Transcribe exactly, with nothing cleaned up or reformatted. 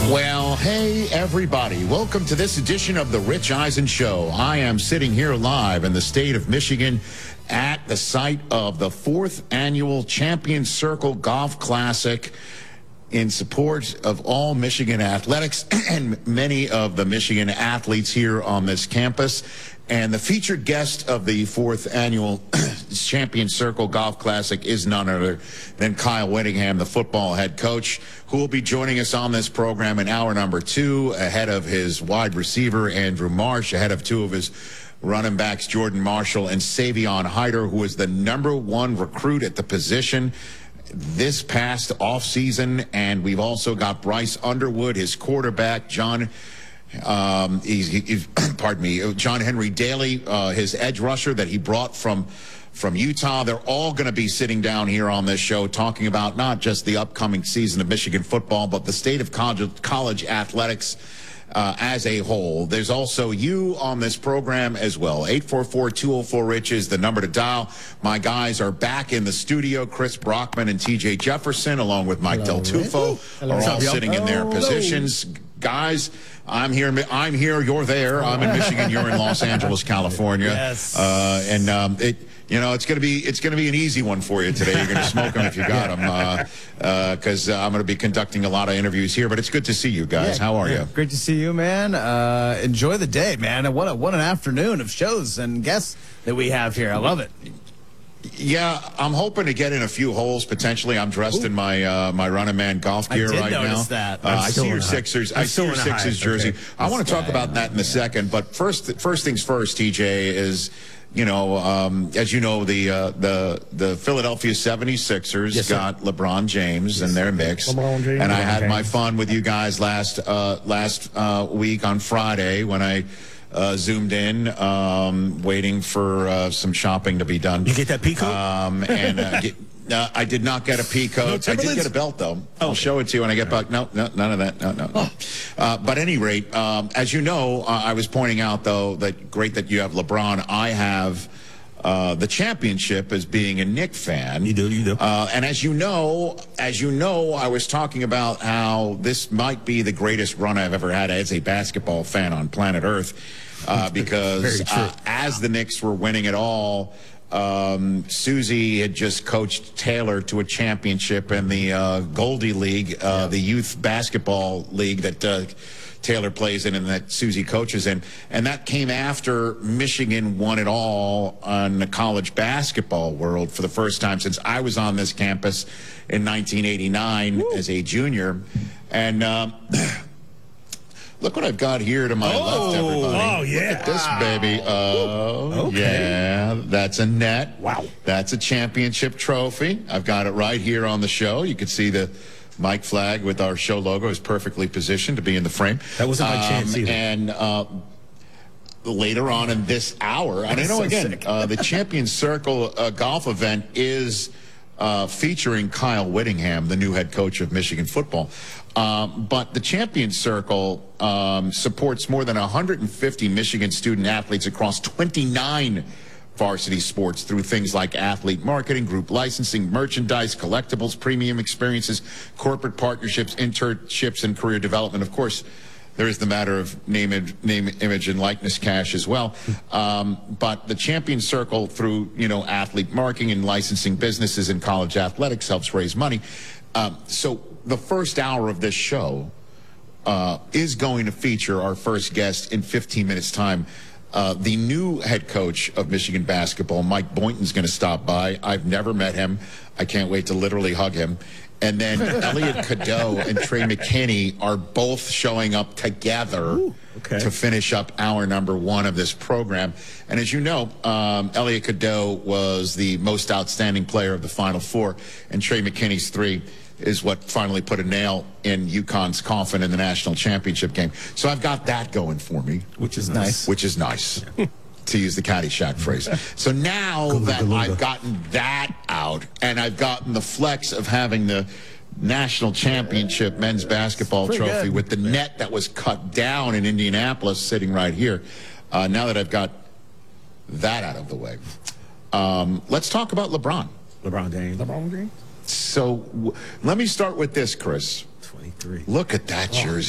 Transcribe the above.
Well, hey, everybody. Welcome to this edition of The Rich Eisen Show. I am sitting here live in the state of Michigan at the site of the fourth annual Champion Circle Golf Classic in support of all Michigan athletics and many of the Michigan athletes here on this campus. And the featured guest of the fourth annual Champion Circle Golf Classic is none other than Kyle Whittingham, the football head coach, who will be joining us on this program in hour number two, ahead of his wide receiver, Andrew Marsh, ahead of two of his running backs, Jordan Marshall and Savion Hyder, who is the number one recruit at the position this past offseason. And we've also got Bryce Underwood, his quarterback, John Um, he's, he's, pardon me, John Henry Daly, uh, his edge rusher that he brought from from Utah. They're all going to be sitting down here on this show talking about not just the upcoming season of Michigan football, but the state of college, college athletics uh, as a whole. There's also you on this program as well. eight four four, two oh four, RICH is the number to dial. My guys are back in the studio. Chris Brockman and T J Jefferson, along with Mike Hello, Del Tufo, Hello. are all sitting in their positions. Guys, I'm here. I'm here. You're there. I'm in Michigan. You're in Los Angeles, California. Yes. Uh, and um, it, you know, it's gonna be it's gonna be an easy one for you today. You're gonna smoke them if you got them, because uh, uh, I'm gonna be conducting a lot of interviews here. But it's good to see you guys. Yeah, How are yeah. you? Great to see you, man. Uh, enjoy the day, man. And what a, what an afternoon of shows and guests that we have here. I love it. Yeah, I'm hoping to get in a few holes potentially. I'm dressed Ooh. in my uh, my running man golf gear I did right notice now. That. Uh, I see your Sixers. I see your Sixers jersey. Okay. I want to talk about that in a second. But first, first things first, T J, is you know, um, as you know, the uh, the the Philadelphia seventy-sixers yes, got LeBron James yes. in their mix, LeBron James, and I LeBron had James. my fun with you guys last uh, last uh, week on Friday when I. Uh, zoomed in, um, waiting for uh, some shopping to be done. You get that peacoat? Um, and uh, get, uh, I did not get a peacoat. No I did get a belt, though. Oh. I'll show it to you when I get back. No, no, none of that. No, no, no. Oh. Uh, but at any rate, um, as you know, uh, I was pointing out, though, that great that you have LeBron. I have uh, the championship as being a Knick fan. You do, you do. Uh, and as you know, as you know, I was talking about how this might be the greatest run I've ever had as a basketball fan on planet Earth. Uh, because uh, as the Knicks were winning it all, um, Susie had just coached Taylor to a championship in the uh, Goldie League, uh, yeah. the youth basketball league that uh, Taylor plays in and that Susie coaches in. And that came after Michigan won it all on the college basketball world for the first time since I was on this campus in nineteen eighty-nine Woo. as a junior. And um, look what I've got here to my oh, left, everybody. Oh, yeah. Look at this, baby. Oh, okay. yeah. That's a net. Wow. That's a championship trophy. I've got it right here on the show. You can see the Mike flag with our show logo is perfectly positioned to be in the frame. That wasn't my um, chance either. And uh, later on in this hour, and I know, so again, uh, the Champion Circle uh, golf event is uh, featuring Kyle Whittingham, the new head coach of Michigan football. Um, but the Champion Circle um, supports more than one hundred fifty Michigan student athletes across twenty-nine varsity sports through things like athlete marketing, group licensing, merchandise, collectibles, premium experiences, corporate partnerships, internships, and career development. Of course, there is the matter of name, name, image, and likeness cash as well. Um, but the Champion Circle, through you know athlete marketing and licensing businesses in college athletics, helps raise money. Um, so the first hour of this show uh, is going to feature our first guest in fifteen minutes time. Uh, the new head coach of Michigan basketball, Mike Boynton's going to stop by. I've never met him. I can't wait to literally hug him. And then Elliot Cadeau and Trey McKinney are both showing up together Ooh, okay. to finish up hour number one of this program. And as you know, um, Elliot Cadeau was the most outstanding player of the Final Four, and Trey McKinney's three is what finally put a nail in UConn's coffin in the national championship game. So I've got that going for me. Which is nice. Which is nice, to use the Caddyshack phrase. So now that I've gotten that out, and I've gotten the flex of having the national championship men's basketball trophy good. with the net that was cut down in Indianapolis sitting right here, uh, now that I've got that out of the way, um, let's talk about LeBron. LeBron James. LeBron James. So w let me start with this, Chris. twenty-three. Look at that jersey.